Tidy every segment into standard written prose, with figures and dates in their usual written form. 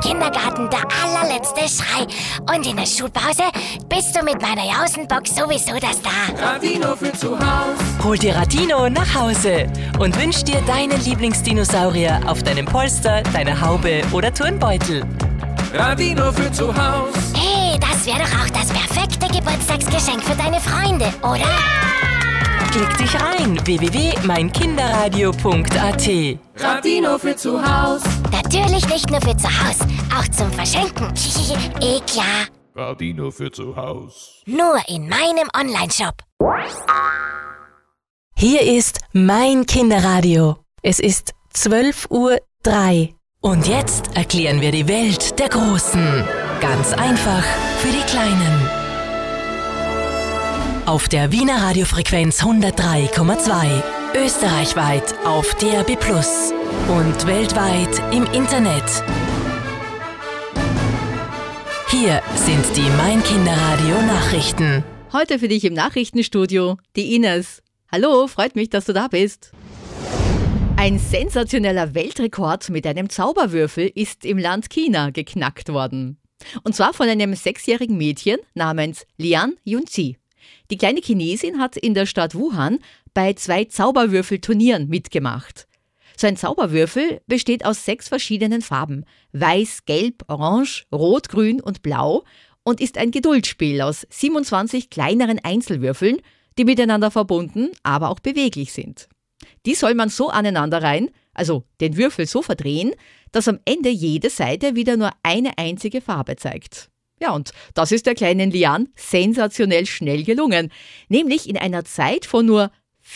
Kindergarten der allerletzte Schrei. Und in der Schulpause bist du mit meiner Jausenbox sowieso das da. Radino für zu Haus. Hol dir Radino nach Hause und wünsch dir deinen Lieblingsdinosaurier auf deinem Polster, deiner Haube oder Turnbeutel. Radino für zu Haus. Hey, das wäre doch auch das perfekte Geburtstagsgeschenk für deine Freunde, oder? Ja! Klick dich rein, www.meinkinderradio.at. Radino für zu Haus. Natürlich nicht nur für zu Haus, auch zum Verschenken. Klar. Radino für zu Haus. Nur in meinem Onlineshop. Hier ist mein Kinderradio. Es ist 12:03 Uhr. Und jetzt erklären wir die Welt der Großen. Ganz einfach für die Kleinen. Auf der Wiener Radiofrequenz 103,2. Österreichweit auf DAB+ und weltweit im Internet. Hier sind die Mein Kinderradio Nachrichten. Heute für dich im Nachrichtenstudio die Ines. Hallo, freut mich, dass du da bist. Ein sensationeller Weltrekord mit einem Zauberwürfel ist im Land China geknackt worden. Und zwar von einem 6-jährigen Mädchen namens Lian Yunzi. Die kleine Chinesin hat in der Stadt Wuhan bei 2 Zauberwürfelturnieren mitgemacht. So ein Zauberwürfel besteht aus 6 verschiedenen Farben: Weiß, Gelb, Orange, Rot, Grün und Blau und ist ein Geduldsspiel aus 27 kleineren Einzelwürfeln, die miteinander verbunden, aber auch beweglich sind. Die soll man so aneinanderreihen, also den Würfel so verdrehen, dass am Ende jede Seite wieder nur eine einzige Farbe zeigt. Ja, und das ist der kleinen Lian sensationell schnell gelungen, nämlich in einer Zeit von nur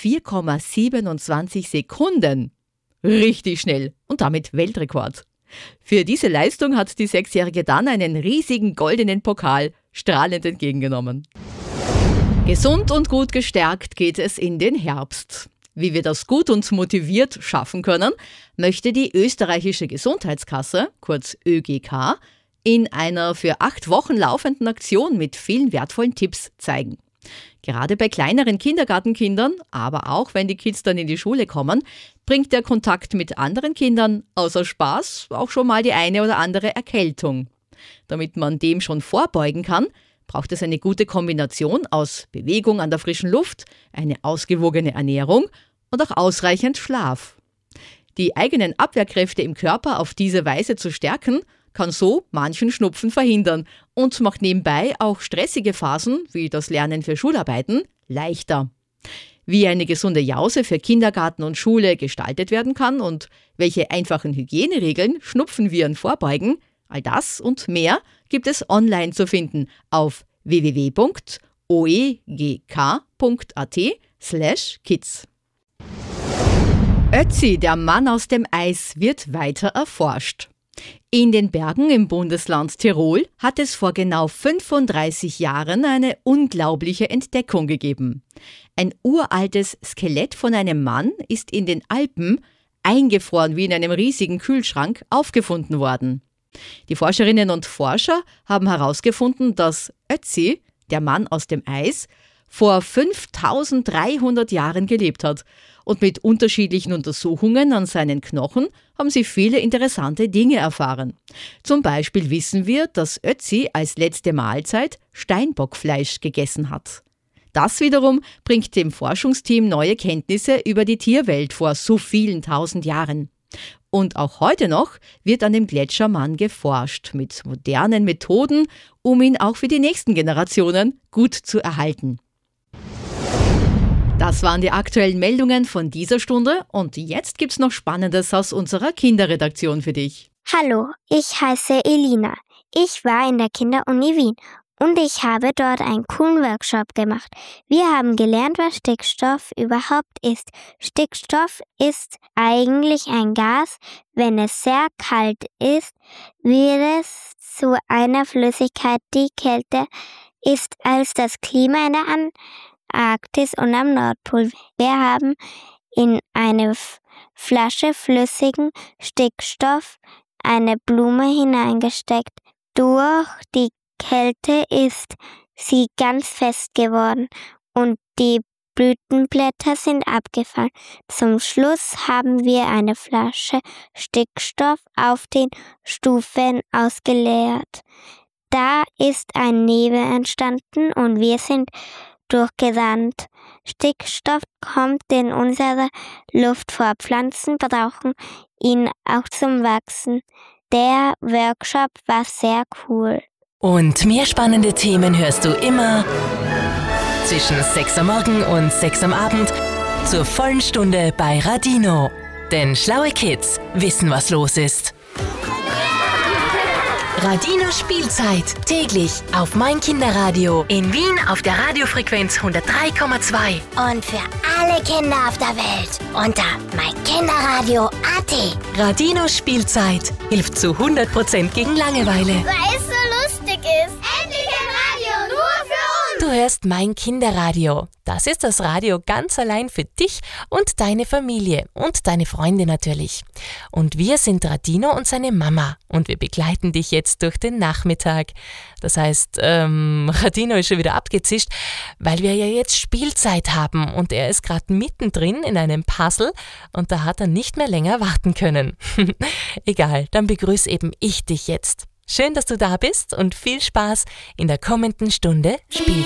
4,27 Sekunden. Richtig schnell und damit Weltrekord. Für diese Leistung hat die 6-Jährige dann einen riesigen goldenen Pokal strahlend entgegengenommen. Gesund und gut gestärkt geht es in den Herbst. Wie wir das gut und motiviert schaffen können, möchte die österreichische Gesundheitskasse, kurz ÖGK, in einer für 8 Wochen laufenden Aktion mit vielen wertvollen Tipps zeigen. Gerade bei kleineren Kindergartenkindern, aber auch wenn die Kids dann in die Schule kommen, bringt der Kontakt mit anderen Kindern außer Spaß auch schon mal die eine oder andere Erkältung. Damit man dem schon vorbeugen kann, braucht es eine gute Kombination aus Bewegung an der frischen Luft, eine ausgewogene Ernährung und auch ausreichend Schlaf. Die eigenen Abwehrkräfte im Körper auf diese Weise zu stärken, kann so manchen Schnupfen verhindern und macht nebenbei auch stressige Phasen, wie das Lernen für Schularbeiten, leichter. Wie eine gesunde Jause für Kindergarten und Schule gestaltet werden kann und welche einfachen Hygieneregeln Schnupfenviren vorbeugen, all das und mehr gibt es online zu finden auf www.oegk.at/kids. Ötzi, der Mann aus dem Eis, wird weiter erforscht. In den Bergen im Bundesland Tirol hat es vor genau 35 Jahren eine unglaubliche Entdeckung gegeben. Ein uraltes Skelett von einem Mann ist in den Alpen, eingefroren wie in einem riesigen Kühlschrank, aufgefunden worden. Die Forscherinnen und Forscher haben herausgefunden, dass Ötzi, der Mann aus dem Eis, vor 5300 Jahren gelebt hat. Und mit unterschiedlichen Untersuchungen an seinen Knochen haben sie viele interessante Dinge erfahren. Zum Beispiel wissen wir, dass Ötzi als letzte Mahlzeit Steinbockfleisch gegessen hat. Das wiederum bringt dem Forschungsteam neue Kenntnisse über die Tierwelt vor so vielen tausend Jahren. Und auch heute noch wird an dem Gletschermann geforscht, mit modernen Methoden, um ihn auch für die nächsten Generationen gut zu erhalten. Das waren die aktuellen Meldungen von dieser Stunde und jetzt gibt's noch Spannendes aus unserer Kinderredaktion für dich. Hallo, ich heiße Elina. Ich war in der Kinderuni Wien und ich habe dort einen coolen Workshop gemacht. Wir haben gelernt, was Stickstoff überhaupt ist. Stickstoff ist eigentlich ein Gas. Wenn es sehr kalt ist, wird es zu einer Flüssigkeit, die kälter ist als das Klima in der Arktis und am Nordpol. Wir haben in eine Flasche flüssigen Stickstoff eine Blume hineingesteckt. Durch die Kälte ist sie ganz fest geworden und die Blütenblätter sind abgefallen. Zum Schluss haben wir eine Flasche Stickstoff auf den Stufen ausgeleert. Da ist ein Nebel entstanden und wir sind durchgerannt. Stickstoff kommt in unsere Luft vor. Pflanzen brauchen ihn auch zum Wachsen. Der Workshop war sehr cool. Und mehr spannende Themen hörst du immer zwischen 6 am Morgen und 6 am Abend zur vollen Stunde bei Radino. Denn schlaue Kids wissen, was los ist. Radino Spielzeit, täglich auf Mein Kinderradio. In Wien auf der Radiofrequenz 103,2. Und für alle Kinder auf der Welt unter meinkinderradio.at. Radino Spielzeit hilft zu 100% gegen Langeweile. Weil es so lustig ist. Endlich ein Radio, nur für uns. Du hörst Mein Kinderradio. Das ist das Radio ganz allein für dich und deine Familie und deine Freunde natürlich. Und wir sind Radino und seine Mama und wir begleiten dich jetzt durch den Nachmittag. Das heißt, Radino ist schon wieder abgezischt, weil wir ja jetzt Spielzeit haben und er ist gerade mittendrin in einem Puzzle und da hat er nicht mehr länger warten können. Egal, dann begrüße eben ich dich jetzt. Schön, dass du da bist und viel Spaß in der kommenden Stunde Spielzeit.